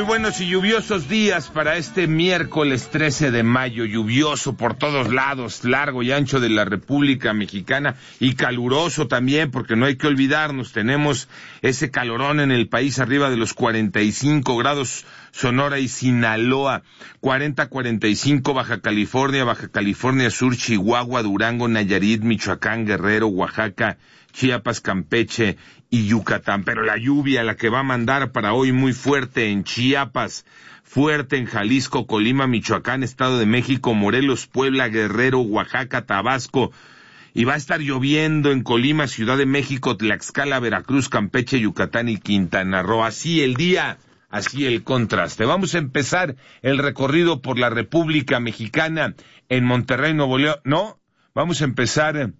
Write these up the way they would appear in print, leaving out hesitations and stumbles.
Muy buenos y lluviosos días para este miércoles 13 de mayo, lluvioso por todos lados, largo y ancho de la República Mexicana y caluroso también, porque no hay que olvidarnos, tenemos ese calorón en el país arriba de los 45 grados, Sonora y Sinaloa, 40-45 Baja California Sur, Chihuahua, Durango, Nayarit, Michoacán, Guerrero, Oaxaca, Chiapas, Campeche y Yucatán. Pero la lluvia, la que va a mandar para hoy, muy fuerte en Chiapas, fuerte en Jalisco, Colima, Michoacán, Estado de México, Morelos, Puebla, Guerrero, Oaxaca, Tabasco. Y va a estar lloviendo en Colima, Ciudad de México, Tlaxcala, Veracruz, Campeche, Yucatán y Quintana Roo. Así el día, así el contraste. Vamos a empezar el recorrido por la República Mexicana en Monterrey, Nuevo León. No, vamos a empezar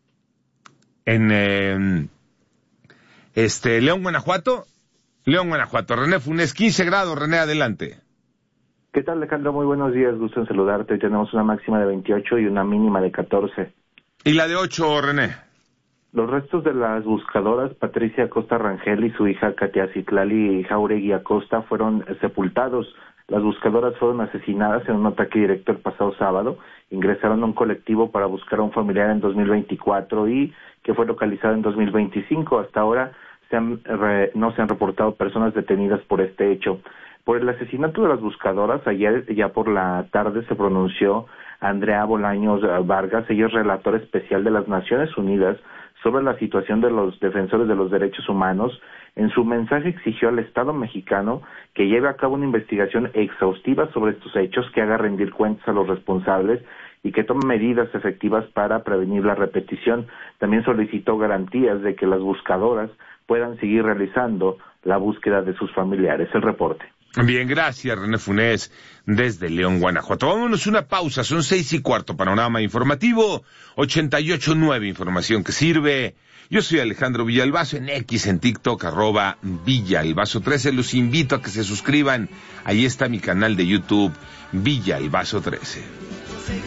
en León, Guanajuato. René Funes, 15 grados. René, adelante. ¿Qué tal, Alejandro? Muy buenos días, gusto en saludarte. Hoy tenemos una máxima de 28 y una mínima de 14. ¿Y la de 8, René? Los restos de las buscadoras Patricia Acosta Rangel y su hija Katia Citlali Jauregui Acosta fueron sepultados. Las buscadoras fueron asesinadas en un ataque directo el pasado sábado. Ingresaron a un colectivo para buscar a un familiar en 2024 y que fue localizado en 2025. Hasta ahora no se han reportado personas detenidas por este hecho. Por el asesinato de las buscadoras, ayer ya por la tarde se pronunció Andrea Bolaños Vargas. Ella es relatora especial de las Naciones Unidas sobre la situación de los defensores de los derechos humanos. En su mensaje exigió al Estado mexicano que lleve a cabo una investigación exhaustiva sobre estos hechos, que haga rendir cuentas a los responsables y que tome medidas efectivas para prevenir la repetición. También solicitó garantías de que las buscadoras puedan seguir realizando la búsqueda de sus familiares. El reporte. Bien, gracias, René Funes, desde León, Guanajuato. Vámonos una pausa, son 6:15, panorama informativo, 88.9, información que sirve. Yo soy Alejandro Villalbazo, en X, en TikTok, @Villalbazo13. Los invito a que se suscriban. Ahí está mi canal de YouTube, Villalbazo13.